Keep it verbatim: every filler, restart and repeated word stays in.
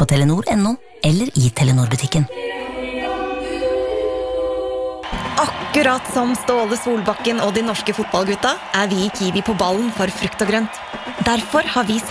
på telenor punktum no eller i Telenor-butikken. Akkurat som Ståle Solbakken og de norske fotballgutta er vi i Kiwi på ballen for frukt og grønt. Derfor har vi